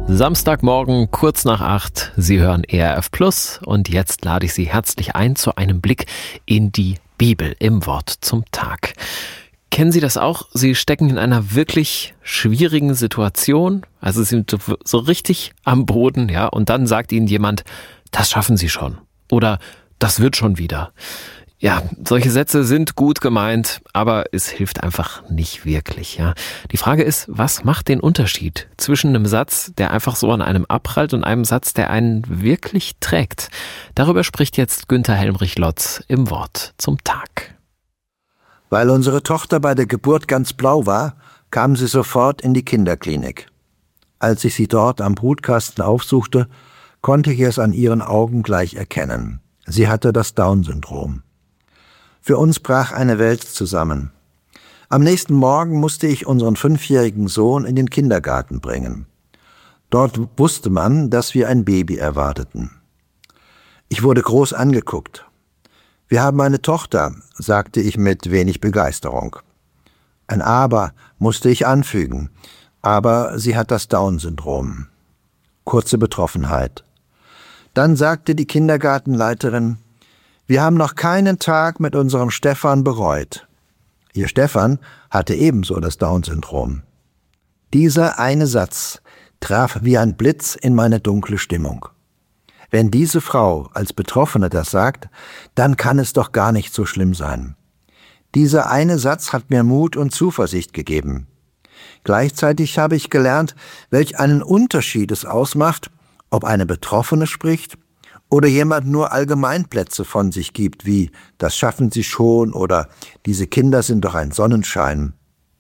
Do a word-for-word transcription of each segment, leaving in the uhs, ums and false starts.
Samstagmorgen, kurz nach acht. Sie hören E R F Plus und jetzt lade ich Sie herzlich ein zu einem Blick in die Bibel im Wort zum Tag. Kennen Sie das auch? Sie stecken in einer wirklich schwierigen Situation, also Sie sind so richtig am Boden, ja, und dann sagt Ihnen jemand, das schaffen Sie schon oder das wird schon wieder. Ja, solche Sätze sind gut gemeint, aber es hilft einfach nicht wirklich, ja. Die Frage ist, was macht den Unterschied zwischen einem Satz, der einfach so an einem abprallt und einem Satz, der einen wirklich trägt? Darüber spricht jetzt Günther Helmrich-Lotz im Wort zum Tag. Weil unsere Tochter bei der Geburt ganz blau war, kam sie sofort in die Kinderklinik. Als ich sie dort am Brutkasten aufsuchte, konnte ich es an ihren Augen gleich erkennen. Sie hatte das Down-Syndrom. Für uns brach eine Welt zusammen. Am nächsten Morgen musste ich unseren fünfjährigen Sohn in den Kindergarten bringen. Dort wusste man, dass wir ein Baby erwarteten. Ich wurde groß angeguckt. »Wir haben eine Tochter«, sagte ich mit wenig Begeisterung. Ein Aber musste ich anfügen, aber sie hat das Down-Syndrom. Kurze Betroffenheit. Dann sagte die Kindergartenleiterin, »Wir haben noch keinen Tag mit unserem Stefan bereut.« Ihr Stefan hatte ebenso das Down-Syndrom. Dieser eine Satz traf wie ein Blitz in meine dunkle Stimmung. Wenn diese Frau als Betroffene das sagt, dann kann es doch gar nicht so schlimm sein. Dieser eine Satz hat mir Mut und Zuversicht gegeben. Gleichzeitig habe ich gelernt, welch einen Unterschied es ausmacht, ob eine Betroffene spricht oder jemand nur Allgemeinplätze von sich gibt, wie »das schaffen Sie schon« oder »diese Kinder sind doch ein Sonnenschein«.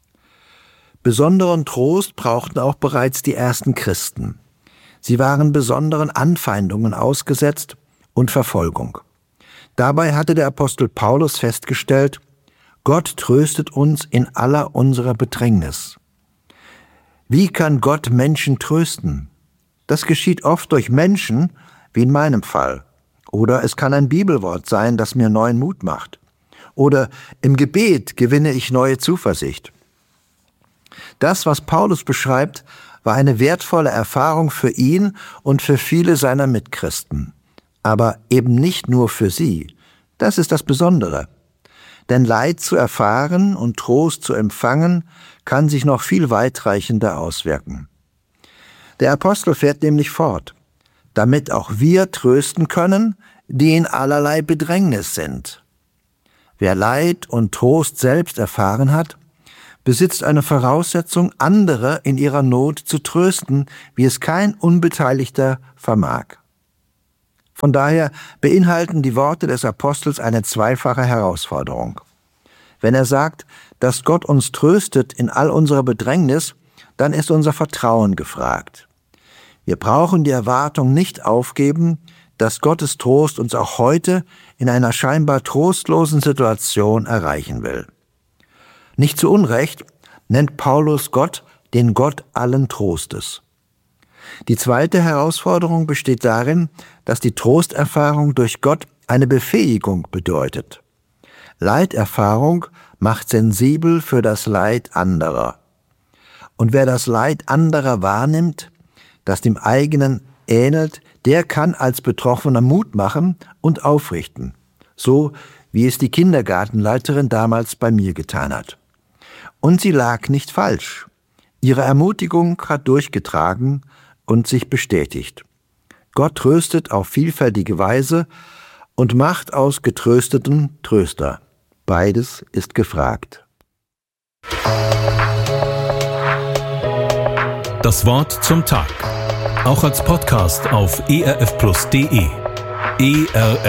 Besonderen Trost brauchten auch bereits die ersten Christen. Sie waren besonderen Anfeindungen ausgesetzt und Verfolgung. Dabei hatte der Apostel Paulus festgestellt, Gott tröstet uns in aller unserer Bedrängnis. Wie kann Gott Menschen trösten? Das geschieht oft durch Menschen, wie in meinem Fall. Oder es kann ein Bibelwort sein, das mir neuen Mut macht. Oder im Gebet gewinne ich neue Zuversicht. Das, was Paulus beschreibt, war eine wertvolle Erfahrung für ihn und für viele seiner Mitchristen. Aber eben nicht nur für sie. Das ist das Besondere. Denn Leid zu erfahren und Trost zu empfangen, kann sich noch viel weitreichender auswirken. Der Apostel fährt nämlich fort, damit auch wir trösten können, die in allerlei Bedrängnis sind. Wer Leid und Trost selbst erfahren hat, besitzt eine Voraussetzung, andere in ihrer Not zu trösten, wie es kein Unbeteiligter vermag. Von daher beinhalten die Worte des Apostels eine zweifache Herausforderung. Wenn er sagt, dass Gott uns tröstet in all unserer Bedrängnis, dann ist unser Vertrauen gefragt. Wir brauchen die Erwartung nicht aufgeben, dass Gottes Trost uns auch heute in einer scheinbar trostlosen Situation erreichen will. Nicht zu Unrecht nennt Paulus Gott den Gott allen Trostes. Die zweite Herausforderung besteht darin, dass die Trosterfahrung durch Gott eine Befähigung bedeutet. Leiterfahrung macht sensibel für das Leid anderer. Und wer das Leid anderer wahrnimmt, das dem eigenen ähnelt, der kann als Betroffener Mut machen und aufrichten, so wie es die Kindergartenleiterin damals bei mir getan hat. Und sie lag nicht falsch. Ihre Ermutigung hat durchgetragen und sich bestätigt. Gott tröstet auf vielfältige Weise und macht aus Getrösteten Tröster. Beides ist gefragt. Das Wort zum Tag. Auch als Podcast auf e r f plus punkt d e. E R F